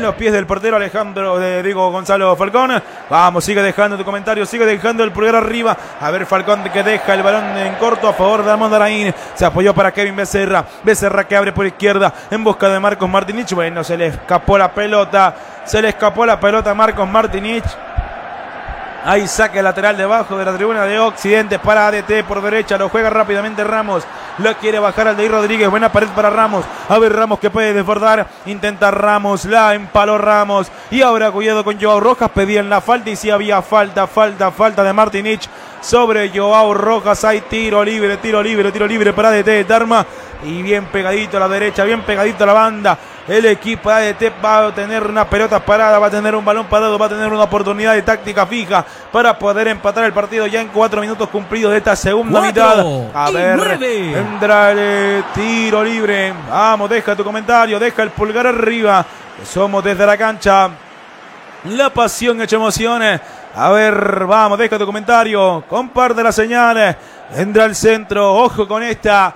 los pies del portero Gonzalo Falcón. Vamos, sigue dejando tu comentario, sigue dejando el pulgar arriba. A ver, Falcón que deja el balón en corto a favor de Mondaraín. Se apoyó para Kevin Becerra. Becerra que abre por izquierda en busca de Marcos Martinich. Bueno, se le escapó la pelota. A Marcos Martinich. Hay saque lateral debajo de la tribuna de Occidente para ADT por derecha. Lo juega rápidamente Ramos. Lo quiere bajar Aldair Rodríguez. Buena pared para Ramos. A ver Ramos que puede desbordar. Intenta Ramos. La empaló Ramos. Y ahora cuidado con Joao Rojas. Pedían la falta y si había falta de Martinich sobre Joao Rojas. Hay tiro libre para ADT de Tarma. Y bien pegadito a la derecha, bien pegadito a la banda. El equipo de ADT va a tener una pelota parada, va a tener un balón parado, va a tener una oportunidad de táctica fija para poder empatar el partido ya en 4 minutos cumplidos de esta segunda mitad. A ver, 9. vendrá el tiro libre. Vamos, deja tu comentario, deja el pulgar arriba. Somos desde la cancha. La pasión hecha emociones. A ver, vamos, deja tu comentario. Comparte las señales. Vendrá el centro. Ojo con esta.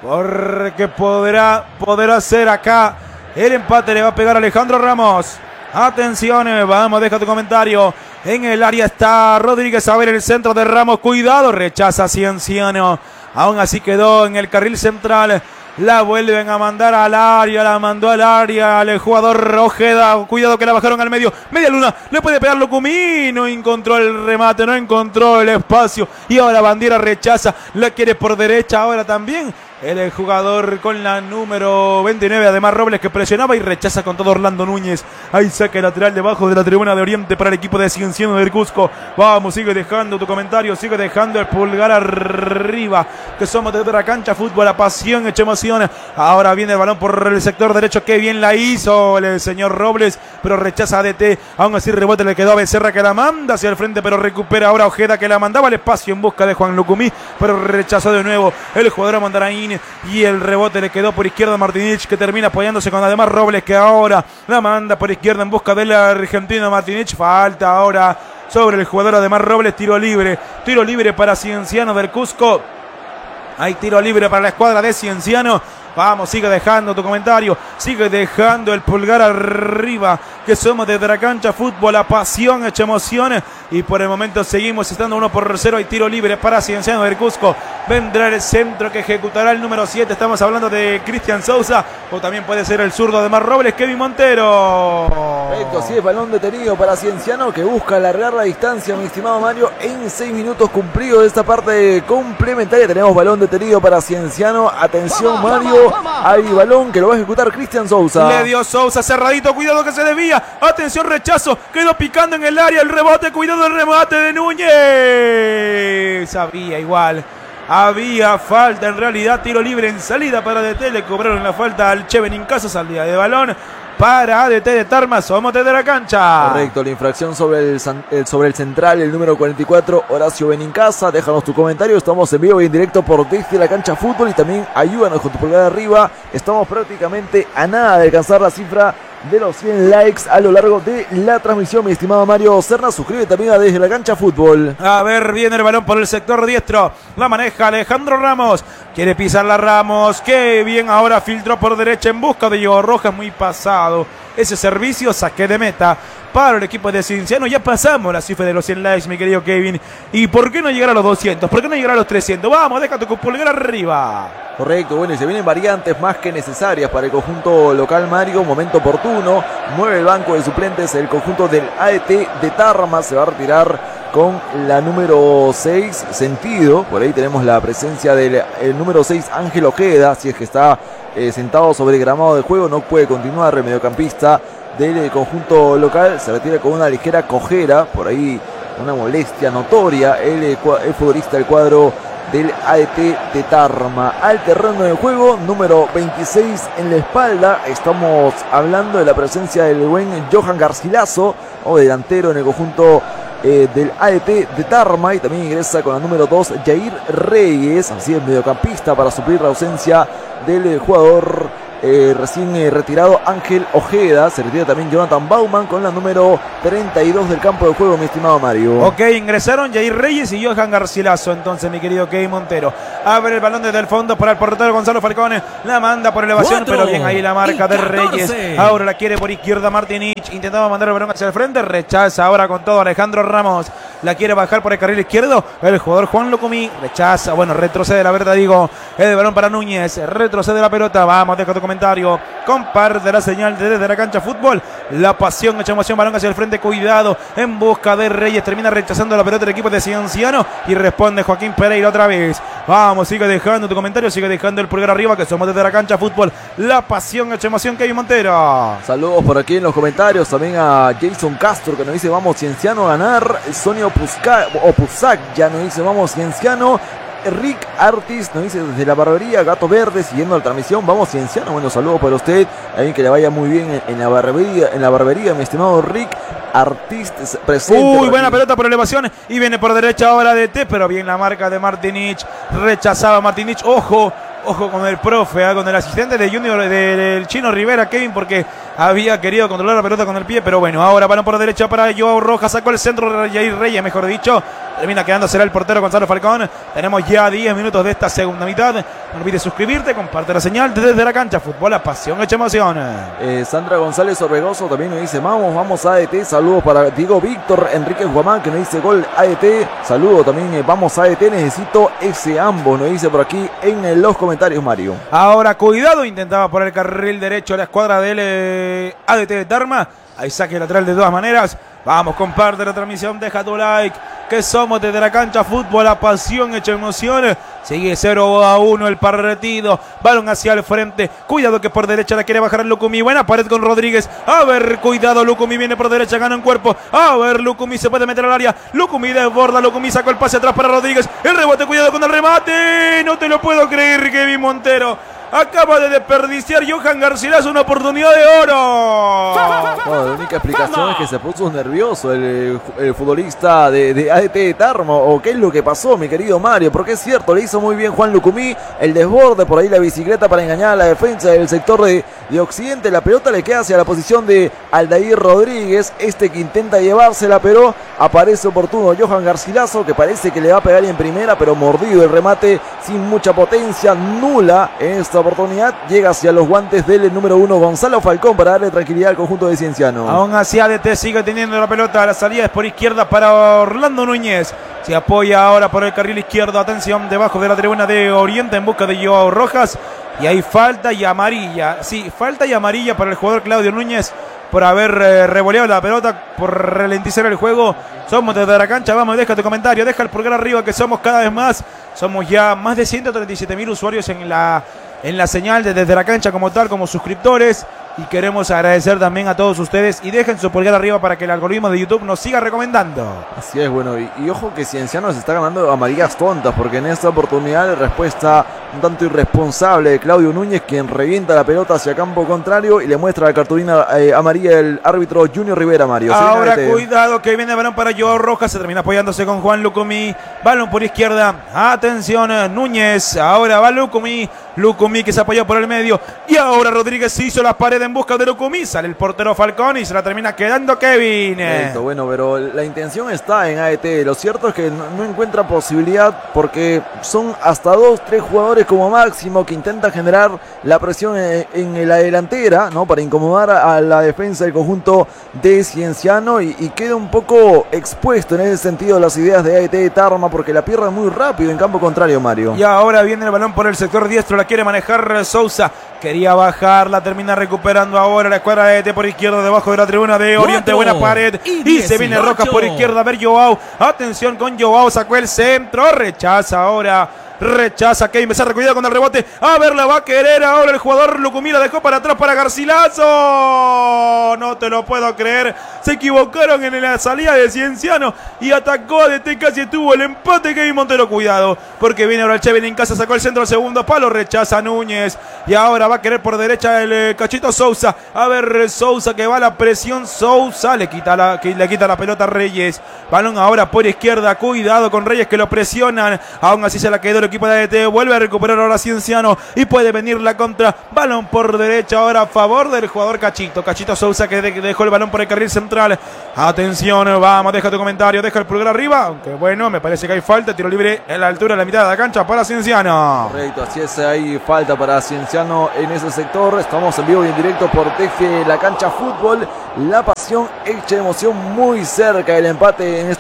Porque podrá ser acá. El empate le va a pegar Alejandro Ramos. Atención, vamos, deja tu comentario. En el área está Rodríguez. A ver el centro de Ramos. Cuidado, rechaza Cienciano. Aún así quedó en el carril central. La vuelven a mandar al área. La mandó al área el jugador Ojeda. Cuidado que la bajaron al medio. Media luna. Le puede pegar Lucumí. No encontró el remate. No encontró el espacio. Y ahora Bandiera rechaza. La quiere por derecha. Ahora también el jugador con la número 29, además Robles, que presionaba y rechaza con todo Orlando Núñez. Ahí saque lateral debajo de la tribuna de Oriente para el equipo de Cienciano del Cusco. Vamos, sigue dejando tu comentario, sigue dejando el pulgar arriba, que somos desde la cancha fútbol, la pasión hecha emoción. Ahora viene el balón por el sector derecho, qué bien la hizo el señor Robles, pero rechaza ADT. Aún así rebote le quedó a Becerra, que la manda hacia el frente, pero recupera ahora Ojeda, que la mandaba al espacio en busca de Juan Lucumí, pero rechazó de nuevo el jugador Mondaraín. Y el rebote le quedó por izquierda a Martinich, que termina apoyándose con además Robles, que ahora la manda por izquierda en busca del argentino Martinich. Falta ahora sobre el jugador además Robles. Tiro libre para Cienciano del Cusco. Hay tiro libre para la escuadra de Cienciano. Vamos, sigue dejando tu comentario, sigue dejando el pulgar arriba, que somos desde la cancha fútbol, la pasión hecha emociones. Y por el momento seguimos estando 1-0. Hay tiro libre para Cienciano del Cusco. Vendrá el centro que ejecutará el número 7. Estamos hablando de Cristian Sousa, o también puede ser el zurdo de Mar Robles, Kevin Montero. Perfecto, sí, es balón detenido para Cienciano, que busca alargar la distancia, mi estimado Mario, en 6 minutos cumplidos de esta parte complementaria. Tenemos balón detenido para Cienciano. Atención, Mario, hay balón que lo va a ejecutar Cristian Sousa. Le dio Sousa cerradito, cuidado que se desvía. Atención, rechazo, quedó picando en el área, el rebote, cuidado el remate de Núñez. Sabía igual. Había falta, en realidad tiro libre en salida para ADT. Le cobraron la falta al Che Benincasa, salida de balón para ADT de Tarma. Somos desde la cancha. Correcto, la infracción sobre el central, el número 44, Horacio Benincasa. Déjanos tu comentario, estamos en vivo y en directo por Desde la Cancha Fútbol. Y también ayúdanos con tu pulgar arriba. Estamos prácticamente a nada de alcanzar la cifra de los 100 likes a lo largo de la transmisión, mi estimado Mario Serna. Suscríbete también a Desde la Cancha Fútbol. A ver, viene el balón por el sector diestro. La maneja Alejandro Ramos. Quiere pisarla Ramos. Qué bien, ahora filtró por derecha en busca de Joao Rojas. Muy pasado ese servicio, saque de meta para el equipo de Cienciano. Ya pasamos la cifra de los 100 likes, mi querido Kevin. ¿Y por qué no llegar a los 200? ¿Por qué no llegar a los 300? Vamos, deja tu pulgar arriba. Correcto, bueno, y se vienen variantes más que necesarias para el conjunto local, Mario. Momento oportuno, mueve el banco de suplentes el conjunto del ADT de Tarma. Se va a retirar con la número 6, Sentido. Por ahí tenemos la presencia del número 6, Ángel Ojeda. Si es que está sentado sobre el gramado de juego, no puede continuar. El mediocampista del conjunto local se retira con una ligera cojera, por ahí una molestia notoria. El futbolista del cuadro del ADT de Tarma. Al terreno de juego, número 26 en la espalda. Estamos hablando de la presencia del buen Johan Garcilaso, o delantero en el conjunto del ADT de Tarma. Y también ingresa con la número 2 Jair Reyes, así es, mediocampista, para suplir la ausencia del jugador recién retirado Ángel Ojeda. Se retira también Jonathan Bauman con la número 32 del campo de juego, mi estimado Mario. Ok, ingresaron Jair Reyes y Johan Garcilaso. Entonces, mi querido Kevin Montero, abre el balón desde el fondo para el portero Gonzalo Falcón. La manda por elevación, pero bien ahí la marca de Reyes. Ahora la quiere por izquierda Martinich. intentaba mandar el balón hacia el frente, rechaza ahora con todo Alejandro Ramos, la quiere bajar por el carril izquierdo, el jugador Juan Lucumí rechaza, bueno, retrocede la verdad digo, el balón para Núñez, retrocede la pelota, vamos, deja tu comentario, comparte la señal desde la cancha fútbol, la pasión, hecha emoción, balón hacia el frente, cuidado, en busca de Reyes, termina rechazando la pelota el equipo de Cienciano y responde Joaquín Pereira otra vez, vamos, sigue dejando tu comentario, sigue dejando el pulgar arriba, que somos desde la cancha fútbol, la pasión, hecha emoción, Kevin Montero. Saludos por aquí en los comentarios también a Jason Castro que nos dice vamos Cienciano a ganar. Sonia Opusac ya nos dice vamos Cienciano. Rick Artis nos dice desde la barbería Gato Verde siguiendo la transmisión, vamos Cienciano. Bueno, saludos para usted, ahí que le vaya muy bien en la barbería, mi estimado Rick Artis presente. Uy, buena pelota por elevación y viene por derecha ahora de T, pero bien la marca de Martinich, rechazaba Martinich, ojo con el profe, con el asistente de Junior del Chino Rivera, Kevin, porque había querido controlar la pelota con el pie, pero bueno, ahora van por derecha para Joao Rojas, sacó el centro de Jair Reyes, mejor dicho, termina quedándosela el portero Gonzalo Falcón. Tenemos ya 10 minutos de esta segunda mitad. No olvides suscribirte, comparte la señal desde la cancha fútbol, la pasión hecha emoción. Sandra González Orbegoso también nos dice vamos ADT, saludos para Diego Víctor Enrique Guamán que nos dice gol ADT, saludo también vamos ADT, necesito ese ambos, nos dice por aquí en los comentarios Mario. Ahora cuidado, intentaba por el carril derecho la escuadra del ADT de Tarma, hay saque lateral de todas maneras. Vamos, comparte la transmisión, deja tu like, que somos desde la cancha fútbol, la pasión hecha emoción. Sigue 0-1 el partido, balón hacia el frente, cuidado que por derecha la quiere bajar el Lucumí, buena pared con Rodríguez, a ver, cuidado, Lucumí viene por derecha, gana en cuerpo, a ver, Lucumí se puede meter al área, Lucumí desborda, Lucumí sacó el pase atrás para Rodríguez, el rebote, cuidado con el remate, no te lo puedo creer, Kevin Montero. Acaba de desperdiciar Johan Garcilaso una oportunidad de oro. Bueno, la única explicación es que se puso nervioso el futbolista de ADT de Tarma. ¿O qué es lo que pasó, mi querido Mario? Porque es cierto, le hizo muy bien Juan Lucumí. El desborde, por ahí la bicicleta para engañar a la defensa del sector de Occidente. La pelota le queda hacia la posición de Aldair Rodríguez. Este que intenta llevársela, pero aparece oportuno Johan Garcilaso, que parece que le va a pegar en primera, pero mordido el remate sin mucha potencia, nula en esta oportunidad, llega hacia los guantes del número 1 Gonzalo Falcón para darle tranquilidad al conjunto de Cienciano. Aún así ADT sigue teniendo la pelota, la salida es por izquierda para Orlando Núñez, se apoya ahora por el carril izquierdo, atención debajo de la tribuna de Oriente en busca de Joao Rojas y hay falta y amarilla, sí, falta y amarilla para el jugador Claudio Núñez por haber revoleado la pelota, por ralentizar el juego. Somos desde la cancha, vamos, deja tu comentario, deja el pulgar arriba que somos cada vez más, somos ya más de 137.000 usuarios en la señal desde la cancha como tal, como suscriptores, y queremos agradecer también a todos ustedes y dejen su pulgar arriba para que el algoritmo de YouTube nos siga recomendando. Así es, bueno, y ojo que Cienciano se está ganando amarillas tontas, porque en esta oportunidad la respuesta un tanto irresponsable de Claudio Núñez, quien revienta la pelota hacia campo contrario y le muestra la cartulina amarilla el árbitro Junior Rivera, Mario. Ahora cuidado que viene el balón para Joao Rojas, se termina apoyándose con Juan Lucumí, balón por izquierda, atención Núñez, ahora va Lucumí que se apoyó por el medio y ahora Rodríguez se hizo las paredes en busca de Lucumí, sale el portero Falcón y se la termina quedando Kevin. Perfecto, bueno, pero la intención está en ADT, lo cierto es que no encuentra posibilidad porque son hasta 2-3 jugadores como máximo que intentan generar la presión en la delantera, ¿no? Para incomodar a la defensa del conjunto de Cienciano y queda un poco expuesto en ese sentido las ideas de ADT de Tarma porque la pierde muy rápido en campo contrario, Mario. Y ahora viene el balón por el sector diestro, la quiere manejar Sousa, quería bajar, la termina recuperando ahora la escuadra de ADT por izquierda debajo de la tribuna de Oriente, buena pared y se viene Rojas por izquierda, a ver Joao, atención con Joao, sacó el centro, rechaza ahora, Kevin Becerra, cuidado con el rebote, a ver, la va a querer ahora el jugador Lucumí, la dejó para atrás para Garcilaso, no te lo puedo creer, se equivocaron en la salida de Cienciano y atacó a DT, casi tuvo el empate Kevin Montero, cuidado, porque viene ahora el Chevin en casa, sacó el centro al segundo palo, rechaza Núñez y ahora va a querer por derecha el Cachito Sousa, a ver Sousa que va a la presión, Sousa le quita la pelota a Reyes, balón ahora por izquierda, cuidado con Reyes que lo presionan, aún así se la quedó el equipo de ADT, vuelve a recuperar ahora Cienciano y puede venir la contra, balón por derecha ahora a favor del jugador Cachito Sousa que dejó el balón por el carril central central. Atención, vamos, deja tu comentario, deja el pulgar arriba. Aunque bueno, me parece que hay falta. Tiro libre en la altura de la mitad de la cancha para Cienciano. Correcto, así es, hay falta para Cienciano en ese sector. Estamos en vivo y en directo por TG La Cancha Fútbol. La pasión hecha emoción, muy cerca del empate en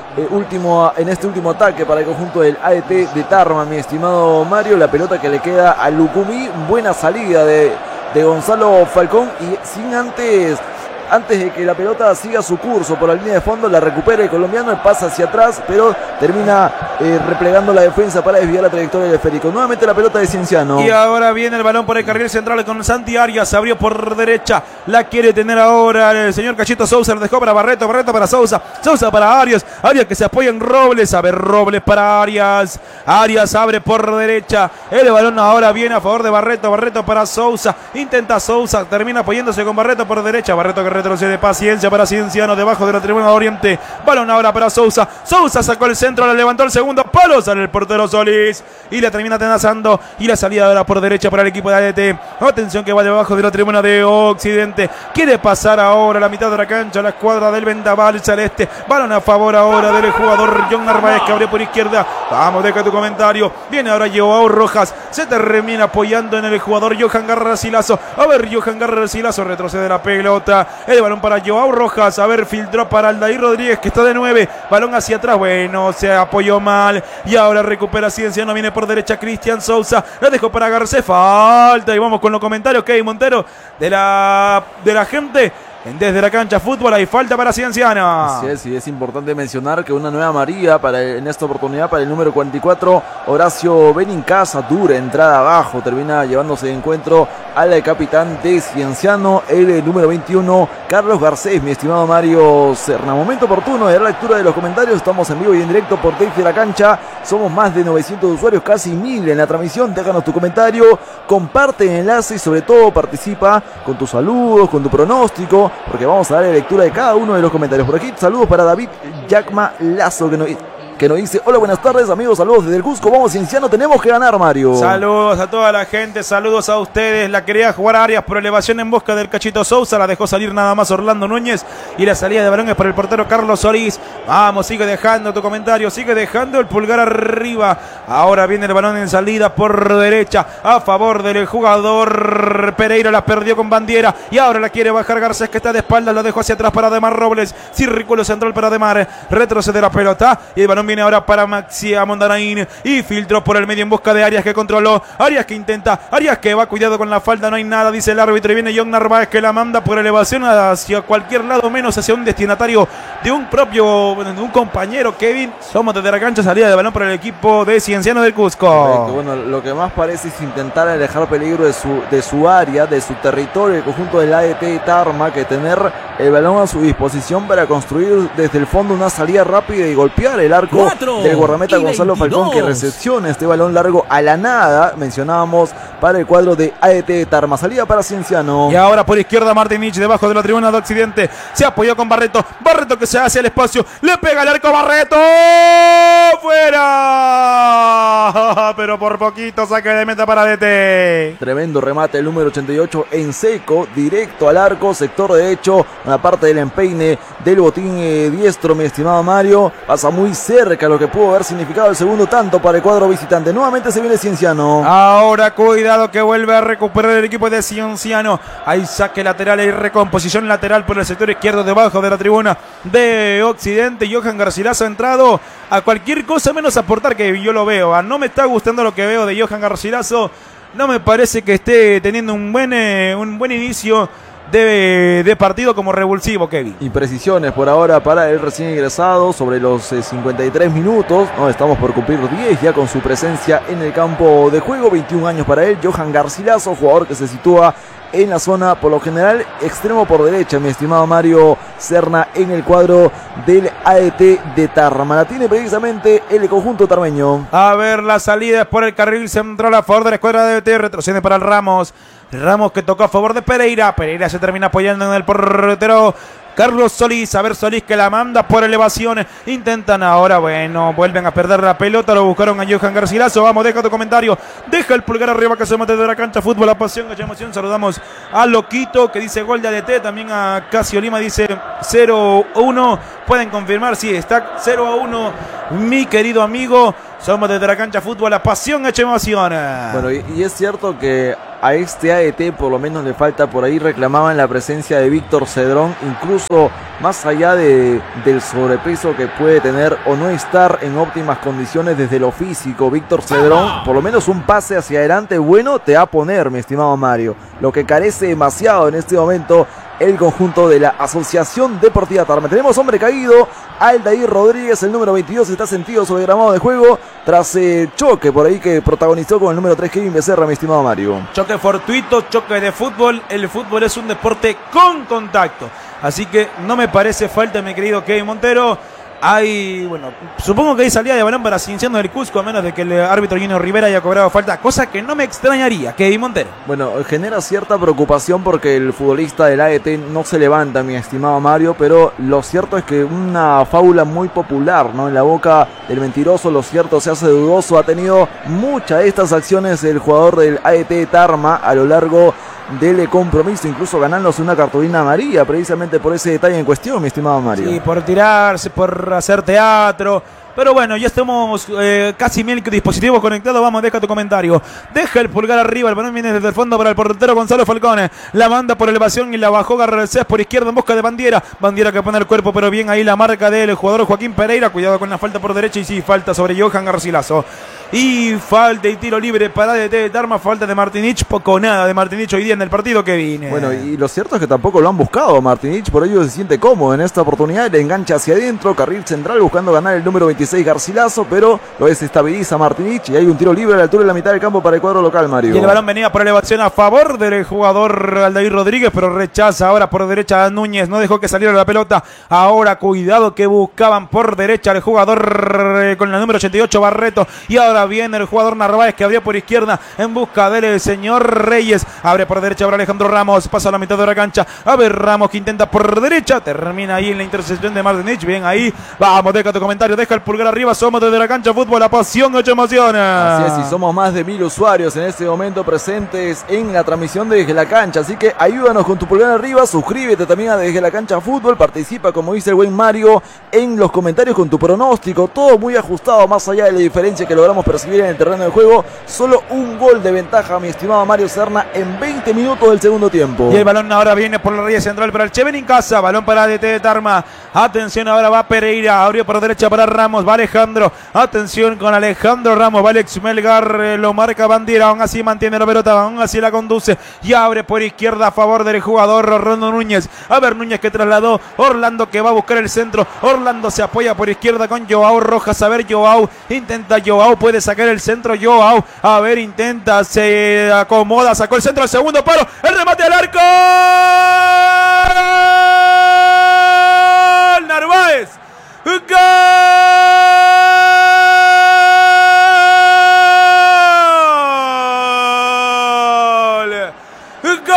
este último ataque para el conjunto del AET de Tarma, mi estimado Mario. La pelota que le queda a Lucumí, buena salida de Gonzalo Falcón, y sin antes de que la pelota siga su curso por la línea de fondo, la recupera el colombiano, pasa hacia atrás, pero termina replegando la defensa para desviar la trayectoria del esférico. Nuevamente la pelota de Cienciano. Y ahora viene el balón por el carril central con Santi Arias, abrió por derecha, la quiere tener ahora el señor Cachito Sousa, lo dejó para Barreto, Barreto para Sousa, Sousa para Arias, Arias que se apoya en Robles, a ver, Robles para Arias, Arias abre por derecha, el balón ahora viene a favor de Barreto, Barreto para Sousa, intenta Sousa, termina apoyándose con Barreto por derecha, Barreto que retrocede, paciencia para Cienciano debajo de la tribuna de Oriente, balón ahora para Sousa, Sousa sacó el centro, la levantó el segundo palo, sale el portero Solís y la termina atenazando, y la salida ahora por derecha para el equipo de AET. Atención que va debajo de la tribuna de Occidente, quiere pasar ahora la mitad de la cancha la escuadra del Vendaval Celeste, balón a favor ahora del jugador John Narváez que abrió por izquierda. Vamos, deja tu comentario, viene ahora Joao Rojas, se termina apoyando en el jugador Johan Garcilaso, a ver, Johan Garcilaso retrocede la pelota, el balón para Joao Rojas, a ver, filtró para Aldair Rodríguez que está de 9, balón hacia atrás, bueno, se apoyó mal y ahora recupera Cienciano, viene por derecha Cristian Sousa, la dejó para Garcés, falta, y vamos con los comentarios, Kevin Montero de la gente. Desde la cancha fútbol hay falta para Cienciano. Así es, y es importante mencionar que una nueva amarilla en esta oportunidad para el número 44, Horacio Benincasa, dura entrada abajo, termina llevándose de encuentro al capitán de Cienciano, el número 21, Carlos Garcés, mi estimado Mario Serna. Momento oportuno de la lectura de los comentarios, estamos en vivo y en directo por TG La Cancha, somos más de 900 usuarios, casi 1000 en la transmisión, déjanos tu comentario, comparte el enlace y sobre todo participa con tus saludos, con tu pronóstico, porque vamos a darle lectura de cada uno de los comentarios. Por aquí, saludos para David Yacma Lazo, que nos dice: hola, buenas tardes amigos, saludos desde el Cusco, vamos Cienciano, tenemos que ganar, Mario. Saludos a toda la gente, saludos a ustedes. La quería jugar a Arias por elevación en busca del Cachito Sousa, la dejó salir nada más Orlando Núñez, y la salida de balón es para el portero Carlos Solís. Vamos, sigue dejando tu comentario, sigue dejando el pulgar arriba. Ahora viene el balón en salida por derecha a favor del jugador Pereira, la perdió con Bandiera y ahora la quiere bajar Garcés que está de espaldas, lo dejó hacia atrás para Ademar Robles, círculo central para Ademar, retrocede la pelota y el balón viene ahora para Maxi Mondarain y filtró por el medio en busca de Arias que controló, Arias que intenta, Arias que va, cuidado con la falta, no hay nada, dice el árbitro, y viene John Narváez que la manda por elevación hacia cualquier lado menos hacia un destinatario de un compañero. Kevin, somos desde la cancha, salida de balón para el equipo de Cienciano del Cusco. Correcto. Bueno, lo que más parece es intentar alejar peligro de su área, de su territorio, el conjunto del AET de Tarma, que tener el balón a su disposición para construir desde el fondo una salida rápida y golpear el arco del guardameta Gonzalo Falcón, que recepciona este balón largo a la nada, mencionábamos, para el cuadro de AET de Tarma. Salida para Cienciano. Y ahora por izquierda Martinich debajo de la tribuna de Occidente, se apoyó con Barreto, Barreto que se hace el espacio, le pega al arco Barreto, fuera, pero por poquito, saque de meta para DT. Tremendo remate el número 88 en seco, directo al arco, sector derecho, una parte del empeine del botín diestro, mi estimado Mario, pasa muy cerca lo que pudo haber significado el segundo tanto para el cuadro visitante. Nuevamente se viene Cienciano. Ahora cuidado que vuelve a recuperar el equipo de Cienciano, hay saque lateral y recomposición lateral por el sector izquierdo debajo de la tribuna de Occidente. Johan Garcilaso ha entrado a cualquier cosa menos aportar, que yo lo veo, no me está gustando lo que veo de Johan Garcilaso, no me parece que esté teniendo un buen inicio de partido como revulsivo, Kevin. Imprecisiones por ahora para el recién ingresado sobre los 53 minutos. No, estamos por cumplir 10 ya con su presencia en el campo de juego. 21 años para él, Johan Garcilaso, jugador que se sitúa en la zona, por lo general, extremo por derecha, mi estimado Mario Serna, en el cuadro del AET de Tarma. La tiene precisamente el conjunto tarmeño. A ver, la salida es por el carril central a favor de la escuadra de AET, retrocede para el Ramos que tocó a favor de Pereira, Pereira se termina apoyando en el portero Carlos Solís. A ver, Solís que la manda por elevación. Intentan ahora, bueno, vuelven a perder la pelota. Lo buscaron a Johan Garcilaso. Vamos, deja tu comentario. Deja el pulgar arriba que se mete de la cancha. Fútbol, la pasión, mucha emoción. Saludamos a Loquito que dice gol de ADT. También a Casio Lima dice 0-1. Pueden confirmar, sí, está 0-1. Mi querido amigo. Somos desde la cancha fútbol, la pasión hecha emoción. Bueno, y es cierto que a este ADT por lo menos le falta, por ahí reclamaban la presencia de Víctor Cedrón, incluso más allá del sobrepeso que puede tener o no estar en óptimas condiciones desde lo físico. Víctor Cedrón, por lo menos un pase hacia adelante bueno te va a poner, mi estimado Mario. Lo que carece demasiado en este momento el conjunto de la Asociación Deportiva Tarma. Tenemos hombre caído, Aldair Rodríguez, el número 22, está sentido sobre el gramado de juego tras choque por ahí que protagonizó con el número 3, Kevin Becerra, mi estimado Mario. Choque fortuito, choque de fútbol. El fútbol es un deporte con contacto. Así que no me parece falta, mi querido Kevin Montero. Hay, bueno, supongo que hay salida de balón para Cienciano del Cusco, a menos de que el árbitro Junior Rivera haya cobrado falta, cosa que no me extrañaría, Kevin Montero. Bueno, genera cierta preocupación porque el futbolista del ADT no se levanta, mi estimado Mario, pero lo cierto es que una fábula muy popular, ¿no? En la boca del mentiroso, lo cierto se hace dudoso. Ha tenido muchas de estas acciones el jugador del ADT Tarma a lo largo del compromiso, incluso ganándose una cartulina amarilla precisamente por ese detalle en cuestión, mi estimado Mario. Sí, por tirarse, por hacer teatro. Pero bueno, ya estamos casi 1000 dispositivos conectados. Vamos, deja tu comentario. Deja el pulgar arriba. El balón viene desde el fondo para el portero Gonzalo Falcone. La manda por elevación y la bajó Garcés por izquierda en busca de Bandiera. Bandiera que pone el cuerpo, pero bien ahí la marca del jugador Joaquín Pereira. Cuidado con la falta por derecha. Y sí, falta sobre Johan Garcilaso. Y falta y tiro libre para DT de Tarma. Falta de Martinich. Poco nada de Martinich hoy día en el partido que viene. Bueno, y lo cierto es que tampoco lo han buscado Martinich. Por ello se siente cómodo en esta oportunidad. Le engancha hacia adentro. Carril central buscando ganar el número 26 Garcilaso. Pero lo desestabiliza Martinich. Y hay un tiro libre a la altura de la mitad del campo para el cuadro local, Mario. Y el balón venía por elevación a favor del jugador Aldair Rodríguez. Pero rechaza ahora por derecha a Núñez. No dejó que saliera la pelota. Ahora cuidado que buscaban por derecha al jugador con la número 88 Barreto. Y ahora viene el jugador Narváez que abrió por izquierda en busca del señor Reyes. Abre por derecha ahora Alejandro Ramos. Pasa a la mitad de la cancha. A ver Ramos que intenta por derecha. Termina ahí en la intersección de Martinich. Bien ahí. Vamos, deja tu comentario. Deja el pulgar arriba. Somos desde la cancha fútbol. La pasión hecha emoción. Así es, y somos más de 1000 usuarios en este momento presentes en la transmisión de Desde la Cancha. Así que ayúdanos con tu pulgar arriba. Suscríbete también a Desde la Cancha Fútbol. Participa, como dice el buen Mario, en los comentarios con tu pronóstico. Todo muy ajustado, más allá de la diferencia que logramos percibir en el terreno de juego. Solo un gol de ventaja, mi estimado Mario Serna, en 20 minutos del segundo tiempo. Y el balón ahora viene por la raya central para el Chevening Casa. Balón para DT de Tarma. Atención, ahora va Pereira. Abrió por derecha para Ramos. Va Alejandro. Atención con Alejandro Ramos. Va Alex Melgar. Lo marca Bandiera. Aún así mantiene la pelota. Aún así la conduce. Y abre por izquierda a favor del jugador Orlando Núñez. A ver, Núñez que trasladó. Orlando que va a buscar el centro. Orlando se apoya por izquierda con Joao Rojas. A ver, Joao. Intenta Joao. Puede sacar el centro. Joao. A ver, intenta. Se acomoda. Sacó el centro al segundo palo. El remate al arco. Narváez. ¡Gol! ¡Gol!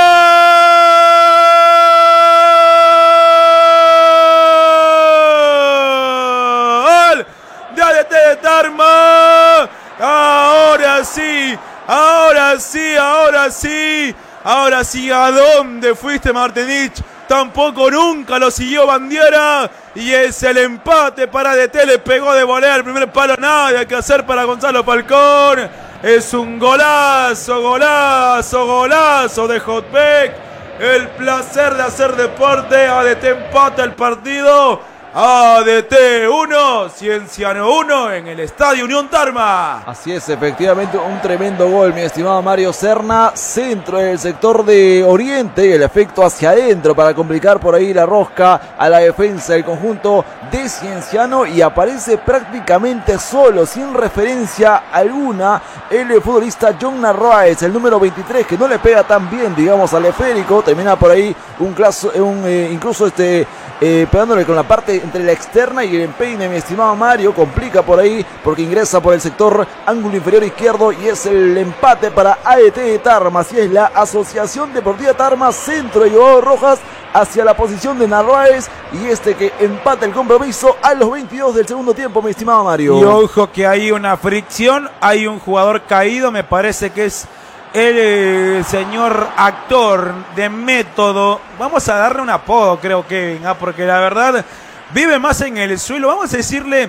¡De ADT de Tarma! Ahora sí, ahora sí, ahora sí. Ahora sí, ¿a dónde fuiste, Martinich? Tampoco nunca lo siguió Bandiera. Y es el empate para DT. Le pegó de volea el primer palo. Nada que hacer para Gonzalo Falcón. Es un golazo, golazo, golazo de Hotbeck. El placer de hacer deporte. ADT empata el partido. ADT 1, Cienciano 1 en el Estadio Unión Tarma. Así es, efectivamente un tremendo gol, mi estimado Mario Serna. Centro del sector de Oriente y el efecto hacia adentro para complicar por ahí la rosca a la defensa del conjunto de Cienciano. Y aparece prácticamente solo, sin referencia alguna, el futbolista John Narváez, el número 23, que no le pega tan bien, digamos, al esférico. Termina por ahí incluso pegándole con la parte entre la externa y el empeine, mi estimado Mario. Complica por ahí porque ingresa por el sector ángulo inferior izquierdo y es el empate para AET de Tarma. Así es, la Asociación Deportiva Tarma, centro de Joao Rojas hacia la posición de Narváez, y este que empata el compromiso a los 22 del segundo tiempo, mi estimado Mario. Y ojo que hay una fricción, hay un jugador caído, me parece que es el señor actor de método. Vamos a darle un apodo, creo, Kevin, porque la verdad vive más en el suelo. Vamos a decirle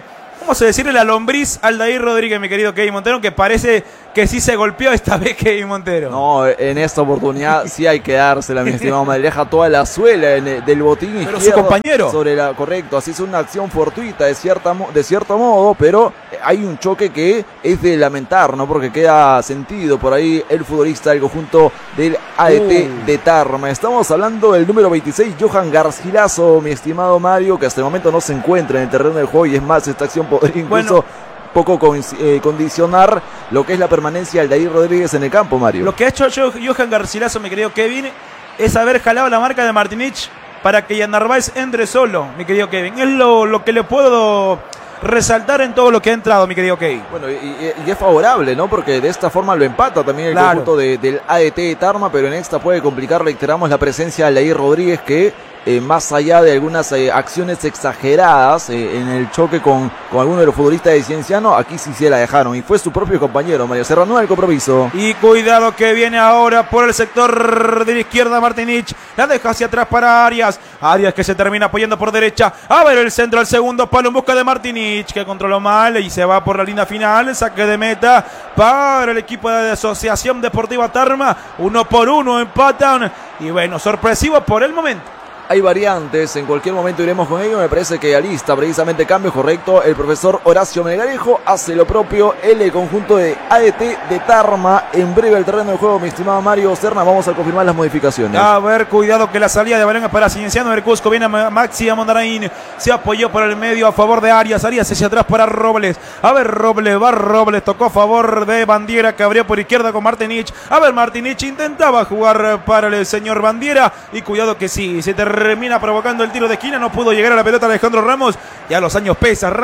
la lombriz Aldair Rodríguez, mi querido Kevin Montero, que parece que sí se golpeó esta vez Kevin Montero. No, en esta oportunidad sí hay que dársela, mi estimado Mario. Deja toda la suela del botín izquierdo. Pero su compañero. Correcto, así es una acción fortuita de cierto modo, pero hay un choque que es de lamentar, ¿no? Porque queda sentido por ahí el futbolista del conjunto del AET de Tarma. Estamos hablando del número 26, Johan Garcilaso, mi estimado Mario, que hasta el momento no se encuentra en el terreno del juego, y es más, esta acción podría incluso poco condicionar lo que es la permanencia de Aldair Rodríguez en el campo, Mario. Lo que ha hecho Johan Garcilaso, mi querido Kevin, es haber jalado la marca de Martinich para que Narváez entre solo, mi querido Kevin. Es lo que le puedo resaltar en todo lo que ha entrado, mi querido Kevin. Bueno, y es favorable, ¿no? Porque de esta forma lo empata también el conjunto del AET de Tarma, pero en esta puede complicar, reiteramos, la presencia de Aldair Rodríguez, que más allá de algunas acciones exageradas en el choque con alguno de los futbolistas de Cienciano, aquí sí se la dejaron, y fue su propio compañero, Mario. Se reanuda el compromiso. Y cuidado que viene ahora por el sector de la izquierda Martinich, la deja hacia atrás para Arias que se termina apoyando por derecha. A ver el centro al segundo palo en busca de Martinich, que controló mal y se va por la línea final. Saque de meta para el equipo de Asociación Deportiva Tarma. 1-1 empatan, y bueno, sorpresivo por el momento. Hay variantes, en cualquier momento iremos con ello. Me parece que alista precisamente cambio, correcto. El profesor Horacio Melgarejo hace lo propio. El conjunto de AET de Tarma en breve el terreno de juego, mi estimado Mario Serna. Vamos a confirmar las modificaciones. A ver, cuidado que la salida de balón es para Cienciano del Cusco. Viene Maxi Amondarain, se apoyó por el medio a favor de Arias hacia atrás para Robles. A ver, Robles tocó a favor de Bandiera, que abrió por izquierda con Martinich. A ver, Martinich intentaba jugar para el señor Bandiera, y cuidado que sí, se termina provocando el tiro de esquina. No pudo llegar a la pelota Alejandro Ramos. Ya los años pesan,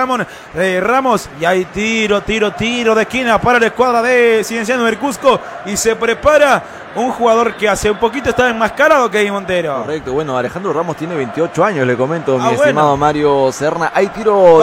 Ramos. Y hay tiro de esquina para la escuadra de Cienciano del Cusco. Y se prepara un jugador que hace un poquito estaba enmascarado, Kevin Montero. Correcto, bueno, Alejandro Ramos tiene 28 años, le comento, mi estimado Mario Serna. Hay tiro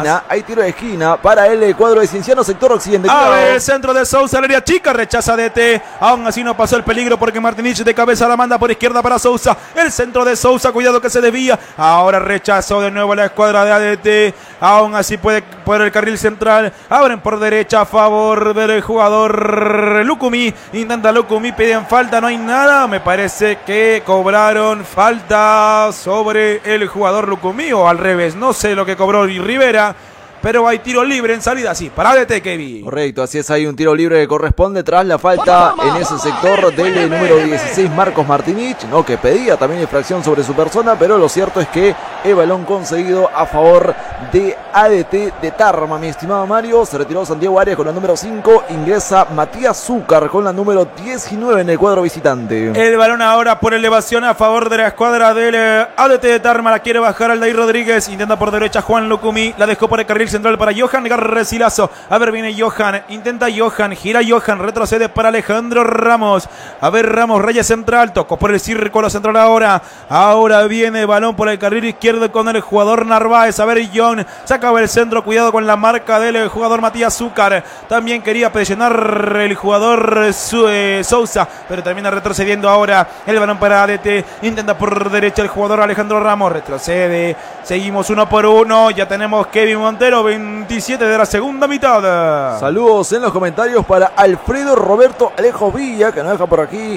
de esquina para el cuadro de Cienciano, sector occidente. A ver, el centro de Sousa, el área chica, rechaza DT. Aún así no pasó el peligro porque Martinich de cabeza la manda por izquierda para Sousa. El centro de Sousa, cuidado que se desvía. Ahora rechazó de nuevo la escuadra de ADT. Aún así puede por el carril central. Abren por derecha a favor del jugador Lucumí. Intenta Lucumí, piden falta, no hay nada. Me parece que cobraron falta sobre el jugador Lucumí, o al revés. No sé lo que cobró Rivera, pero hay tiro libre en salida, sí, para ADT, Kevin. Correcto, así es, hay un tiro libre que corresponde tras la falta en ese sector del número 16, Marcos Martinich, ¿no? Que pedía también infracción sobre su persona, pero lo cierto es que el balón conseguido a favor de ADT de Tarma, mi estimado Mario. Se retiró Santiago Arias con la número 5, ingresa Matías Zúcar con la número 19 en el cuadro visitante. El balón ahora por elevación a favor de la escuadra del ADT de Tarma, la quiere bajar Aldair Rodríguez, intenta por derecha Juan Lucumí, la dejó por el carril central para Johan Garcilaso. A ver, viene Johan, intenta Johan, gira Johan, retrocede para Alejandro Ramos. A ver, Ramos, raya central, tocó por el círculo central ahora. Ahora viene el balón por el carril izquierdo con el jugador Narváez. A ver, John, sacaba el centro, cuidado con la marca del jugador Matías Zúcar. También quería presionar el jugador Sousa, pero termina retrocediendo ahora el balón para ADT. Intenta por derecha el jugador Alejandro Ramos, retrocede. Seguimos 1-1, ya tenemos Kevin Montero, 27 de la segunda mitad. Saludos en los comentarios para Alfredo Roberto Alejo Villa, que nos deja por aquí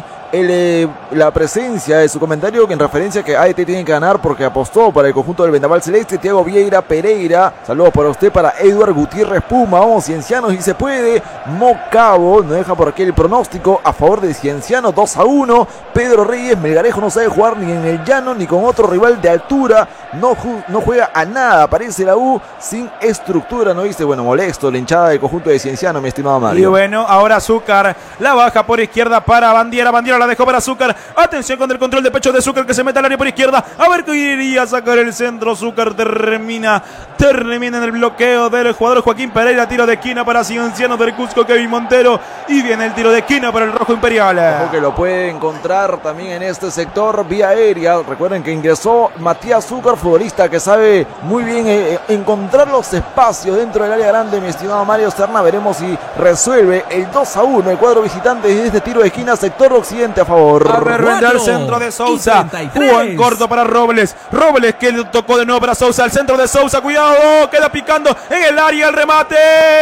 la presencia de su comentario, que en referencia a que AET tiene que ganar porque apostó para el conjunto del Vendaval Celeste. Tiago Vieira Pereira, saludos para usted, para Eduard Gutiérrez Puma. Vamos Ciencianos y se puede. Mocabo nos deja por aquí el pronóstico a favor de Cienciano, 2-1. Pedro Reyes, Melgarejo no sabe jugar ni en el llano ni con otro rival de altura, no juega a nada, parece la U sin estructura, ¿no viste? Bueno, molesto la hinchada del conjunto de Cienciano, mi estimado Mario. Y bueno, ahora Zúcar la baja por izquierda para Bandiera, la la dejó para Zúcar. Atención con el control de pecho de Zúcar que se mete al área por izquierda. A ver que iría a sacar el centro. Zúcar termina en el bloqueo del jugador Joaquín Pereira. Tiro de esquina para Cienciano del Cusco, Kevin Montero. Y viene el tiro de esquina para el rojo imperial. Ojo que lo puede encontrar también en este sector vía aérea. Recuerden que ingresó Matías Zúcar, futbolista que sabe muy bien encontrar los espacios dentro del área grande, mi estimado Mario Serna. Veremos si resuelve el 2-1 el cuadro visitante desde este tiro de esquina, sector occidente a favor. A ver, vendrá el centro de Sousa. Jugó en corto para Robles. Robles que le tocó de nuevo para Sousa. El centro de Sousa, cuidado, queda picando en el área el remate.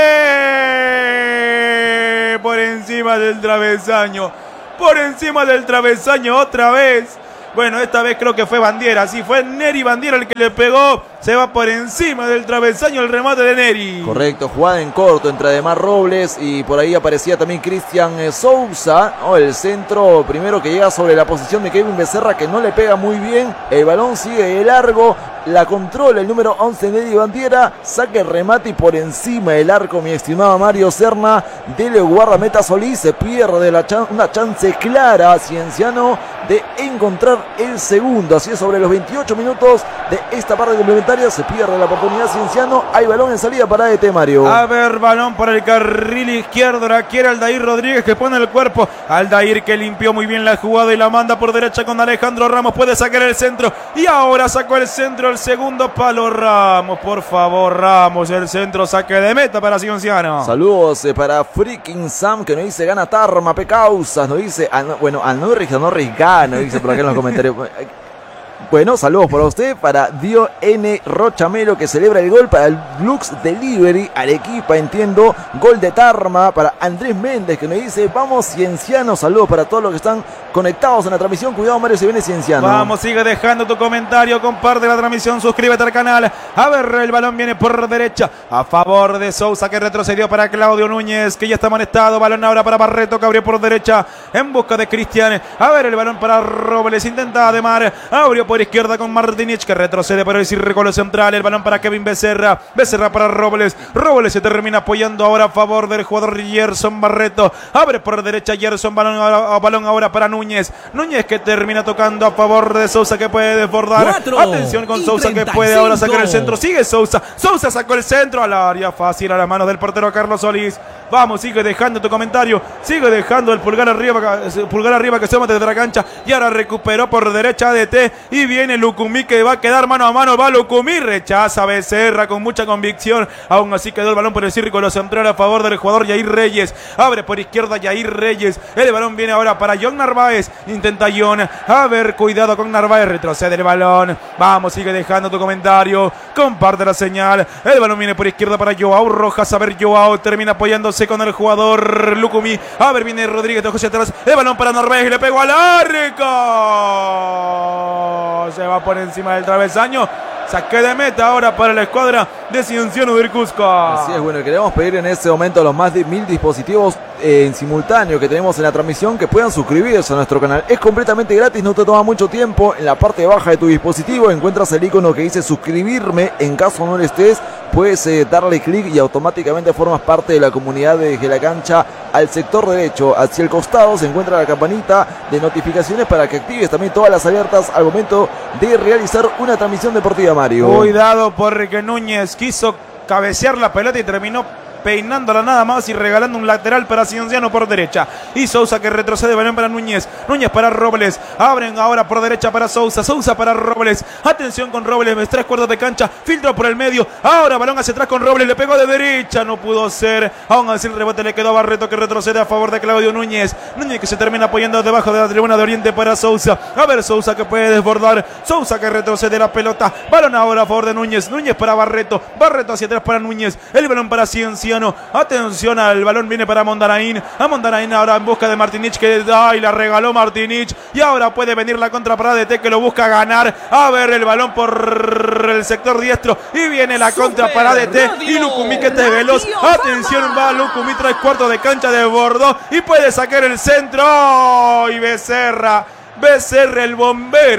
Por encima del travesaño. Por encima del travesaño otra vez. Bueno, esta vez creo que fue Bandiera. Sí, fue Neri Bandiera el que le pegó. Se va por encima del travesaño el remate de Neri. Correcto, jugada en corto entre además Robles y por ahí aparecía también Cristian Sousa. El centro primero que llega sobre la posición de Kevin Becerra, que no le pega muy bien. El balón sigue de largo. La controla el número 11 Neri Bandiera. Saca el remate y por encima del arco, mi estimado Mario Serna, del guardameta Solís. Se pierde una chance clara Cienciano de encontrar el segundo. Así es, sobre los 28 minutos de esta parte complementaria se pierde la oportunidad Cienciano. Hay balón en salida para ADT, Mario. A ver, balón por el carril izquierdo. Ahora quiere Aldair Rodríguez que pone el cuerpo. Aldair que limpió muy bien la jugada y la manda por derecha con Alejandro Ramos. Puede sacar el centro y ahora sacó el centro, el segundo palo. Ramos, por favor, Ramos, el centro, saque de meta para Cienciano. Saludos para Freaking Sam que nos dice gana Tarma, Pecausas, nos dice, Anorris gana, dice por acá en los comentarios. Bueno, saludos para usted, para Dio N. Rochamelo que celebra el gol para el Lux Delivery, Arequipa, entiendo, gol de Tarma, para Andrés Méndez que nos dice, vamos Cienciano, saludos para todos los que están conectados en la transmisión, cuidado Mario, se viene Cienciano. Vamos, sigue dejando tu comentario, comparte la transmisión, suscríbete al canal. A ver, el balón viene por derecha, a favor de Sousa que retrocedió para Claudio Núñez, que ya está amonestado, balón ahora para Barreto que abrió por derecha en busca de Cristian. A ver, el balón para Robles, intenta Ademar, abrió por izquierda con Martinich que retrocede por el círculo central, el balón para Kevin Becerra, Becerra para Robles, Robles se termina apoyando ahora a favor del jugador Gerson Barreto, abre por derecha Gerson, balón ahora para Núñez, Núñez que termina tocando a favor de Sousa que puede desbordar, atención con Sousa que puede ahora sacar el centro, sigue Sousa, Sousa sacó el centro al área fácil a las manos del portero Carlos Solís. Vamos, sigue dejando tu comentario, sigue dejando el pulgar arriba que se mete desde la cancha y ahora recuperó por derecha ADT y viene Lucumí que va a quedar mano a mano, va Lucumí, rechaza Becerra con mucha convicción, aún así quedó el balón por el círculo central a favor del jugador Yair Reyes, abre por izquierda Yair Reyes, el balón viene ahora para John Narváez, intenta John, a ver, cuidado con Narváez, retrocede el balón, vamos, sigue dejando tu comentario, comparte la señal, el balón viene por izquierda para Joao Rojas, a ver, Joao termina apoyándose con el jugador Lucumí, a ver, viene Rodríguez de José atrás, el balón para Narváez y le pegó al arco, se va por encima del travesaño, saque de meta ahora para la escuadra de Cienciano del Cusco. Así es, bueno, queremos pedir en este momento a los más de 1000 dispositivos en simultáneo que tenemos en la transmisión que puedan suscribirse a nuestro canal. Es completamente gratis, no te toma mucho tiempo. En la parte baja de tu dispositivo encuentras el icono que dice suscribirme. En caso no lo estés, puedes darle clic y automáticamente formas parte de la comunidad de la cancha. Al sector derecho, hacia el costado, se encuentra la campanita de notificaciones para que actives también todas las alertas al momento de realizar una transmisión deportiva, Mario. Cuidado porque Núñez quiso cabecear la pelota y terminó peinándola nada más y regalando un lateral para Cienciano por derecha. Y Sousa que retrocede, balón para Núñez. Núñez para Robles. Abren ahora por derecha para Sousa. Sousa para Robles. Atención con Robles. 3 cuartos de cancha. Filtro por el medio. Ahora balón hacia atrás con Robles. Le pegó de derecha. No pudo ser. Aún así el rebote le quedó a Barreto que retrocede a favor de Claudio Núñez. Núñez que se termina apoyando debajo de la tribuna de Oriente para Sousa. A ver Sousa que puede desbordar. Sousa que retrocede la pelota. Balón ahora a favor de Núñez. Núñez para Barreto. Barreto hacia atrás para Núñez. El balón para Cienciano. Atención al balón, viene para Mondaraín. A Mondaraín ahora en busca de Martinich que la regaló Martinich. Y ahora puede venir la contra para ADT que lo busca ganar. A ver el balón por el sector diestro. Y viene la contra para ADT. Y Lucumí que está veloz. Atención, va Lucumí, 3 cuartos de cancha de Bordeaux. Y puede sacar el centro. Y Becerra el bombero,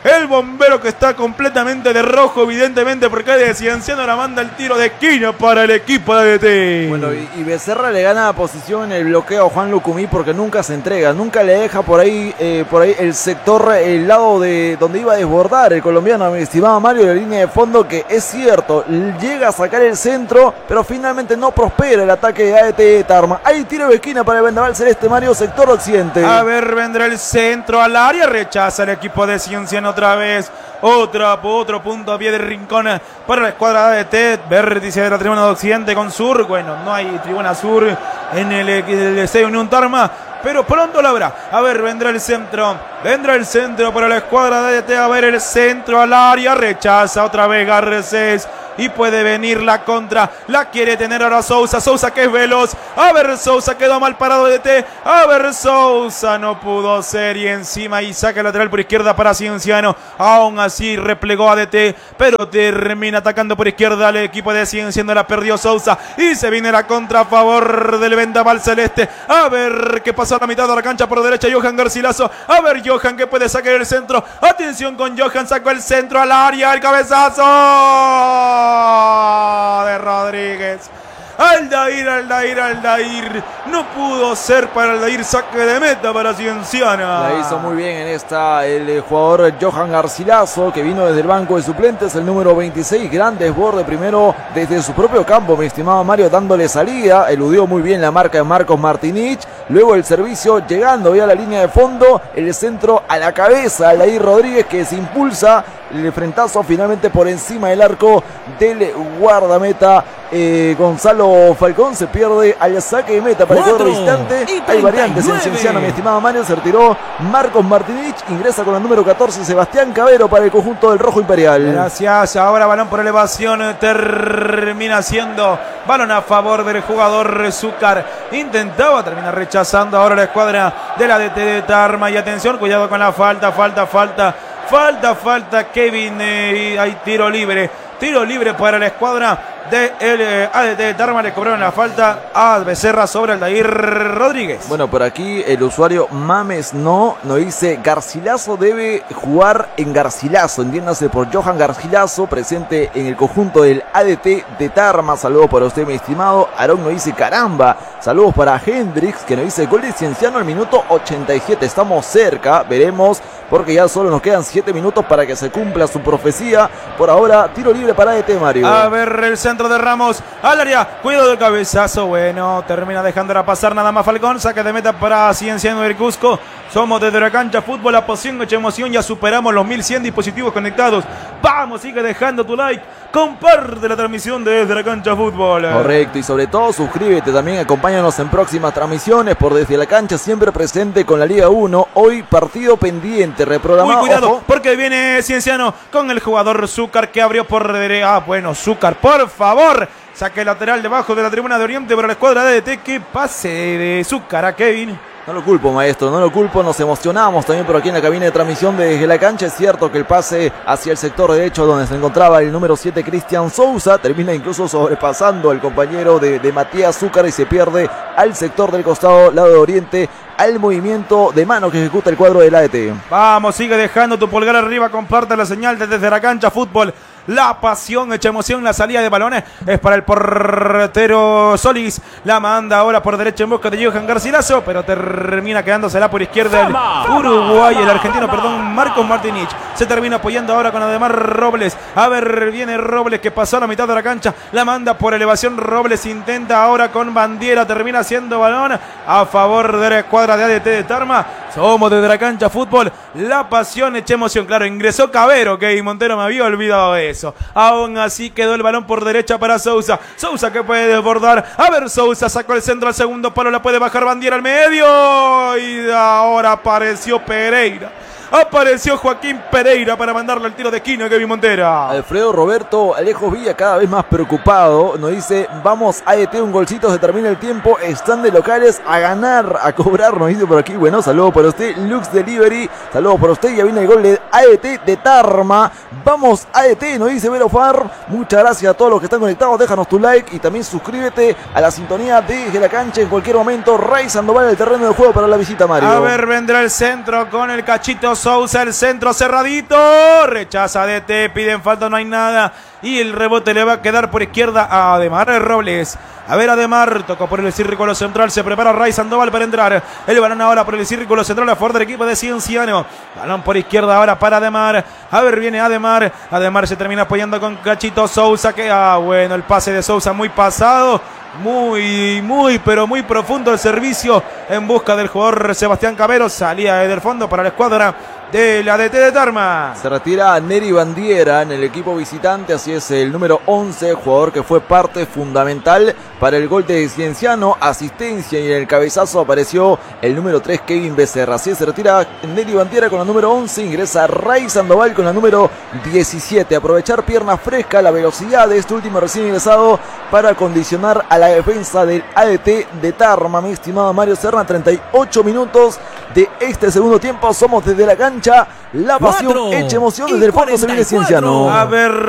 El bombero que está completamente de rojo, evidentemente, porque de Cienciano la manda el tiro de esquina para el equipo de ADT. Bueno, y Becerra le gana la posición en el bloqueo a Juan Lucumí porque nunca se entrega, nunca le deja por ahí el sector, el lado de donde iba a desbordar el colombiano, mi estimado Mario, de la línea de fondo, que es cierto, llega a sacar el centro, pero finalmente no prospera el ataque de ADT de Tarma. Hay tiro de esquina para el Vendaval Celeste, Mario, sector occidente. A ver, vendrá el centro al área, rechaza el equipo de Cienciano otra vez. Otro punto a pie de rincón para la escuadra de ADT. Vértice de la tribuna de occidente con sur. Bueno, no hay tribuna sur en el Estadio Unión Tarma, pero pronto lo habrá. A ver, vendrá el centro para la escuadra de ADT. A ver, el centro al área, rechaza otra vez Garcés. Y puede venir la contra, la quiere tener ahora Sousa que es veloz. A ver, Sousa quedó mal parado de T. A ver, Sousa no pudo ser y encima y saca el lateral por izquierda para Cienciano. Aún así replegó a DT, pero termina atacando por izquierda al equipo de Cienciano. La perdió Sousa y se viene la contra a favor del Vendaval Celeste. A ver qué pasa a la mitad de la cancha por derecha Johan Garcilaso. A ver, Johan que puede sacar el centro. Atención con Johan, sacó el centro al área, el cabezazo de Rodríguez. Aldair. No pudo ser para Aldair, saque de meta para Cienciano. La hizo muy bien en esta el jugador Johan Garcilaso, que vino desde el banco de suplentes, el número 26, gran desborde primero desde su propio campo, mi estimado Mario, dándole salida, eludió muy bien la marca de Marcos Martinich, luego el servicio llegando ya a la línea de fondo, el centro a la cabeza, Aldair Rodríguez, que se impulsa, el frentazo finalmente por encima del arco del guardameta Gonzalo Falcón, se pierde al saque de meta para el cuadro distante. Hay variantes en Cienciano, mi estimado Mario. Se retiró Marcos Martinich, ingresa con el número 14 Sebastián Cabero para el conjunto del Rojo Imperial. Gracias, ahora balón por elevación, termina siendo balón a favor del jugador Zúcar. Intentaba, termina rechazando ahora la escuadra de la DT de Tarma. Y atención, cuidado con la falta, Kevin, hay tiro libre para la escuadra de ADT de Tarma. Le cobraron la falta a Becerra sobre Aldair Rodríguez. Bueno, por aquí el usuario Mames no dice Garcilaso debe jugar en Garcilaso, entiéndase por Johan Garcilaso, presente en el conjunto del ADT de Tarma. Saludos para usted, mi estimado. Aarón nos dice caramba. Saludos para Hendrix, que nos dice gol de Cienciano al minuto 87. Estamos cerca, veremos, porque ya solo nos quedan 7 minutos para que se cumpla su profecía. Por ahora, tiro libre para ADT, Mario. A ver, el centro de Ramos al área, cuidado del cabezazo, bueno, termina dejándola pasar nada más Falcón, saque de meta para Cienciano del Cusco. Somos desde la cancha fútbol, la pasión, hecha emoción, ya superamos los 1100 dispositivos conectados. Vamos, sigue dejando tu like, comparte la transmisión desde la cancha fútbol. Correcto, y sobre todo suscríbete también, acompáñanos en próximas transmisiones por Desde la Cancha, siempre presente con la Liga 1. Hoy partido pendiente, reprogramado. Muy cuidado, ojo, porque viene Cienciano con el jugador Zúcar que abrió por derecha. Bueno, Zúcar, por favor, saque lateral debajo de la tribuna de Oriente para la escuadra de DT. Que pase de Zúcar a Kevin. No lo culpo, maestro, no lo culpo. Nos emocionamos también por aquí en la cabina de transmisión Desde la Cancha. Es cierto que el pase hacia el sector derecho donde se encontraba el número 7 Cristian Sousa termina incluso sobrepasando al compañero de Matías Zúcar y se pierde al sector del costado, lado de Oriente, al movimiento de mano que ejecuta el cuadro del ADT. Vamos, sigue dejando tu pulgar arriba, comparte la señal Desde la Cancha fútbol. La pasión, hecha emoción, la salida de balones es para el portero Solís. La manda ahora por derecha en busca de Johan Garcilaso, pero termina quedándosela por izquierda el Uruguay, el argentino, Marcos Martinich. Se termina apoyando ahora con Ademar Robles. A ver, viene Robles que pasó a la mitad de la cancha. La manda por elevación, Robles intenta ahora con Bandiera, termina haciendo balón a favor de la escuadra de ADT de Tarma. Somos Desde la Cancha fútbol, la pasión, hecha emoción. Claro, ingresó Cabero, que Montero me había olvidado de eso. Aún así quedó el balón por derecha para Sousa. Sousa que puede desbordar. A ver, Sousa sacó el centro al segundo palo. La puede bajar Bandiera al medio. Y ahora apareció Pereira. Apareció Joaquín Pereira para mandarle el tiro de esquina a Kevin Montera. Alfredo Roberto Alejos Villa cada vez más preocupado. Nos dice, vamos ADT, un golcito, se termina el tiempo. Están de locales a ganar, a cobrar, nos dice por aquí. Bueno, saludos para usted, Lux Delivery. Saludos para usted, ya viene el gol de ADT de Tarma. Vamos ADT, nos dice Vero Far. Muchas gracias a todos los que están conectados. Déjanos tu like y también suscríbete a la sintonía Desde la Cancha. En cualquier momento, Ray Sandoval el terreno de juego para la visita, Mario. A ver, vendrá el centro con el cachito Sousa, el centro cerradito. Rechaza DT, piden falta, no hay nada. Y el rebote le va a quedar por izquierda a Ademar Robles. A ver, Ademar, tocó por el círculo central, se prepara Ray Sandoval para entrar. El balón ahora por el círculo central a favor del equipo de Cienciano. Balón por izquierda ahora para Ademar. A ver, viene Ademar. Ademar se termina apoyando con Cachito Sousa. Que, bueno, el pase de Sousa muy pasado. Pero muy profundo el servicio en busca del jugador Sebastián Cabero. Salía del fondo para la escuadra de la DT de Tarma. Se retira Neri Bandiera en el equipo visitante, así es, el número 11, jugador que fue parte fundamental para el gol de Cienciano, asistencia, y en el cabezazo apareció el número 3, Kevin Becerra. Así es, se retira Neri Bandiera con la número 11, ingresa Ray Sandoval con la número 17. Aprovechar pierna fresca, la velocidad de este último recién ingresado para condicionar a la defensa del ADT de Tarma, mi estimado Mario Serna. 38 minutos de este segundo tiempo, somos desde la cancha, la pasión hecha emoción, desde el fondo se viene Cienciano. A ver.